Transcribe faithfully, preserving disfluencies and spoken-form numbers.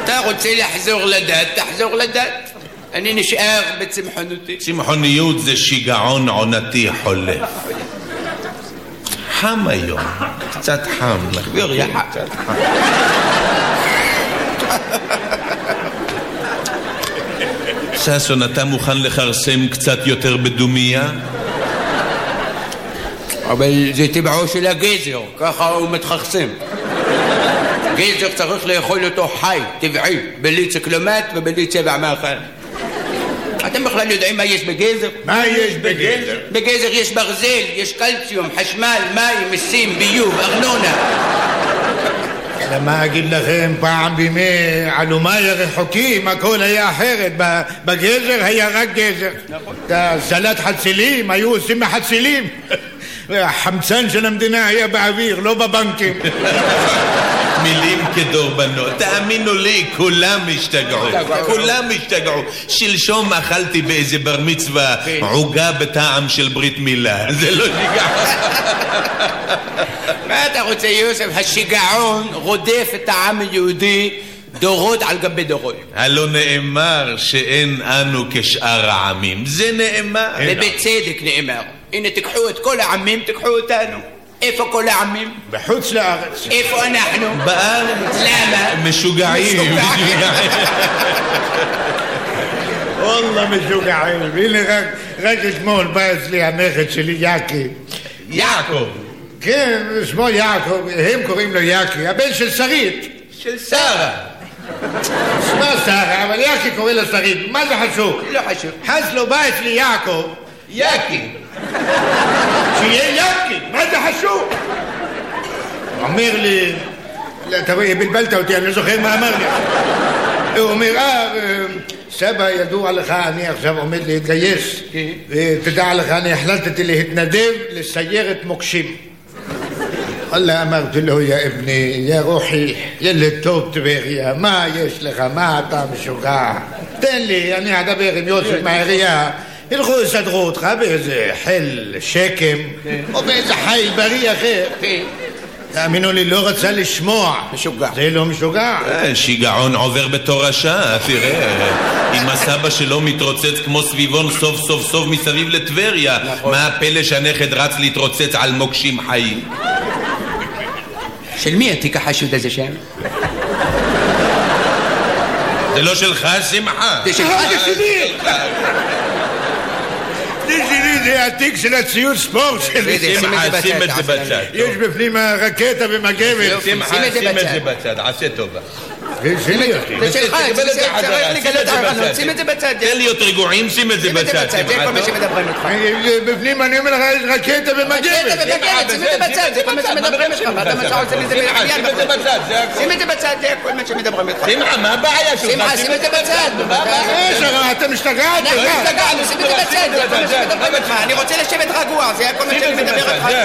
אתה רוצה לחזור לדת, תחזור לדת. אני נשאר בצמחונותי. צמחוניות זה שיגעון עונתי חולף. חם היום, קצת חם. תגביר יחד. קצת חם. ששון, אתה מוכן לחרסם קצת יותר בדומיה? אבל זה טבעו של הגזר, ככה הוא מתחרסם. גזר צריך לאכול אותו חי, טבעי, בלי צקלומט ובלי צבע מאכל. אתם בכלל יודעים מה יש בגזר? מה יש בגזר? בגזר יש ברזל, יש קלציום, חשמל, מים, מיסים, ביוב, ארנונה. למה אגיד לכם, פעם בימי עלומי הרחוקים הכל היה אחרת. בגזר היה רק גזר. סלט חצילים היו עושים מחצילים. והחמצן של המדינה היה באוויר, לא בבנקים. מילים כדורבנות, תאמינו לי, כולם השתגעו, כולם השתגעו. שלשום אכלתי באיזה בר מצווה עוגה בטעם של ברית מילה, זה לא שיגע. מה אתה רוצה, יוסף? השיגעון רודף את העם היהודי דורות על גבי דורות. הלא נאמר שאין אנו כשאר העמים, זה נאמר. ובצדק נאמר. הנה תקחו את כל העמים, תקחו אותנו. איפה כל העמים? בחוץ לארץ. איפה אנחנו? בארץ. למה? משוגעים. וואלה משוגעים. הנה רק, רק אתמול בא אצלי הנכד שלי יעקי. יעקב. כן, שמו יעקב, הם קוראים לו יעקי, הבן של שרית. של שרה. שמה שרה, אבל יעקי קורא לו שרית. מה זה חשוב? לא חשוב. חס לו בא אצלי יעקב. יעקי. שיהיה יעקי, מה זה חשוב? אומר לי, אתה בלבלת אותי, אני לא זוכר מה אמר לי. הוא אומר, אה, סבא, ידוע לך, אני עכשיו עומד להתגייס, ותדע לך, אני החלטתי להתנדב לסיירת מוקשים. אללה, אמרתי לו, יא אבני, יא רוחי, ילד טוב טבריה, מה יש לך, מה אתה משוגע? תן לי, אני אדבר עם יוסף מהעירייה, ילכו יסדרו אותך באיזה חיל שקם, או באיזה חיל בריא אחר. תאמינו לי, לא רצה לשמוע. משוגע. זה לא משוגע. שיגעון עובר בתורשה, תראה. אם הסבא שלו מתרוצץ כמו סביבון סוף סוף סוף מסביב לטבריה, מה הפלא שהנכד רץ להתרוצץ על מוקשים חיים? של מי התיק החשוד הזה שם? זה לא שלך, שמחה. זה שלך, זה שלי. זה שלי, זה התיק של הציוד ספורט שלי. שמחה, שים את זה בצד. יש בפנים רקטה ומגבת. שמחה, שים את זה בצד, עשה טובה. זה שלי אותי. זה שלך, צריך לגלות ערנות, שים את זה בצד. תן להיות רגועים, שים את זה בצד. זה כל מה שמדברים איתך. בפנים אני אומר לך, יש רקטה ומגבת. רקטה ומגבת, שים את זה בצד, זה כל מה שמדברים איתך. מה אתה משהו עושה מזה בעניין? שים את זה בצד, זה הכל. שים את זה בצד, זה כל מה שמדברים איתך. שמחה, מה הבעיה שלך? שמחה, שים את זה בצד. אתם משתגעתם? אנחנו משתגענו, שים את זה בצד, זה כל מה שמדברים איתך. אני רוצה לשבת רגוע, זה כל מה שאני מדבר איתך.